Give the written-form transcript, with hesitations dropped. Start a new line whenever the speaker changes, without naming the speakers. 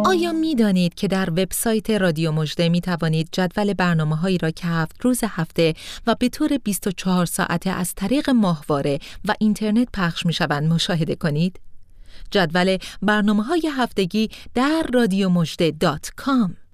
آیا می دانید که در وبسایت رادیو مژده می توانید جدول برنامه‌هایی را که 7 روز هفته و به طور 24 ساعته از طریق ماهواره و اینترنت پخش می شوند مشاهده کنید؟ جدول برنامه‌های هفتگی در radiomojde.com